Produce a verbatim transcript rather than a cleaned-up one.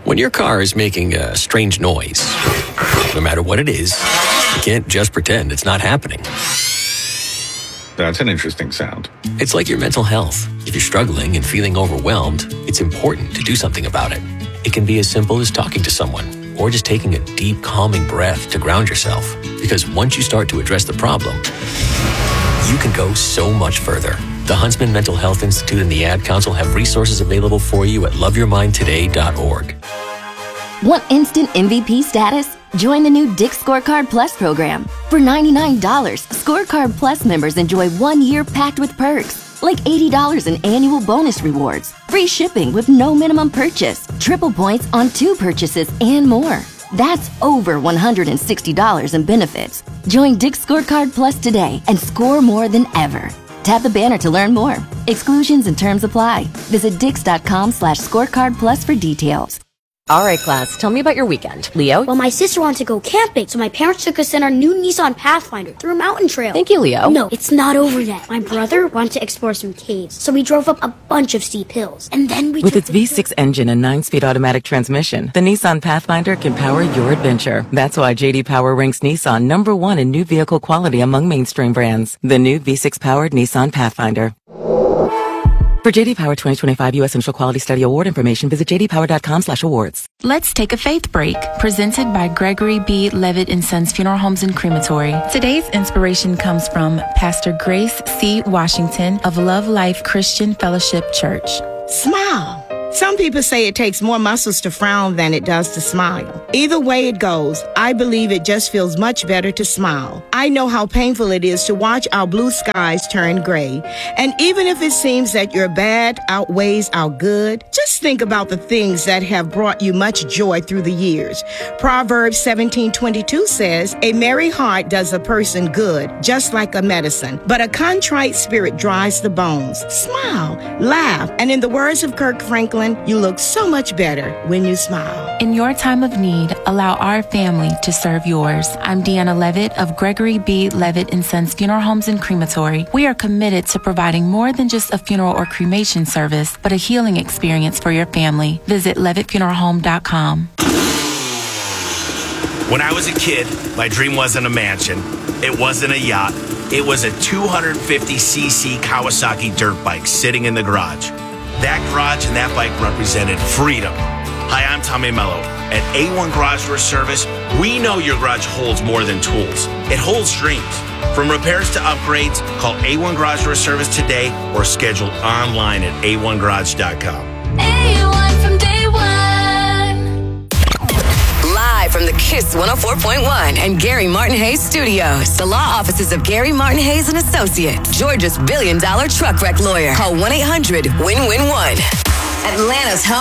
When your car is making a strange noise, no matter what it is, you can't just pretend it's not happening. That's an interesting sound. It's like your mental health. If you're struggling and feeling overwhelmed, it's important to do something about it. It can be as simple as talking to someone or just taking a deep, calming breath to ground yourself. Because once you start to address the problem, you can go so much further. The Huntsman Mental Health Institute and the Ad Council have resources available for you at love your mind today dot org. Want instant M V P status? Join the new Dick's Scorecard Plus program. For ninety-nine dollars, Scorecard Plus members enjoy one year packed with perks, like eighty dollars in annual bonus rewards, free shipping with no minimum purchase, triple points on two purchases, and more. That's over one hundred sixty dollars in benefits. Join Dick's Scorecard Plus today and score more than ever. Tap the banner to learn more. Exclusions and terms apply. Visit dix.com slash scorecard plus for details. All right, class, tell me about your weekend. Leo? Well, my sister wanted to go camping, so my parents took us in our new Nissan Pathfinder through a mountain trail. Thank you, Leo. No, it's not over yet. My brother wanted to explore some caves, so we drove up a bunch of steep hills. And then we With its V six engine and nine-speed automatic transmission, the Nissan Pathfinder can power your adventure. That's why J D Power ranks Nissan number one in new vehicle quality among mainstream brands. The new V six-powered Nissan Pathfinder. For J D Power twenty twenty-five U S Central Quality Study Award information, visit j d power dot com slash awards. Let's take a faith break, presented by Gregory B. Levitt and Sons Funeral Homes and Crematory. Today's inspiration comes from Pastor Grace C. Washington of Love Life Christian Fellowship Church. Smile. Some people say it takes more muscles to frown than it does to smile. Either way it goes, I believe it just feels much better to smile. I know how painful it is to watch our blue skies turn gray. And even if it seems that your bad outweighs our good, just think about the things that have brought you much joy through the years. Proverbs seventeen twenty-two says, a merry heart does a person good, just like a medicine. But a contrite spirit dries the bones. Smile, laugh, and in the words of Kirk Franklin, you look so much better when you smile. In your time of need, allow our family to serve yours. I'm Deanna Levitt of Gregory B. Levitt and Sons Funeral Homes and Crematory. We are committed to providing more than just a funeral or cremation service, but a healing experience for your family. Visit levitt funeral home dot com. When I was a kid, my dream wasn't a mansion. It wasn't a yacht. It was a two hundred fifty c c Kawasaki dirt bike sitting in the garage. That garage and that bike represented freedom. Hi, I'm Tommy Mello. At A one Garage Door Service, we know your garage holds more than tools. It holds dreams. From repairs to upgrades, call A one Garage Door Service today or schedule online at a one garage dot com. A one from day one. Live from the Kiss one oh four point one and Gary Martin Hayes Studios, the law offices of Gary Martin Hayes and Associates, Georgia's billion dollar truck wreck lawyer. Call one eight hundred win win one. Atlanta's home.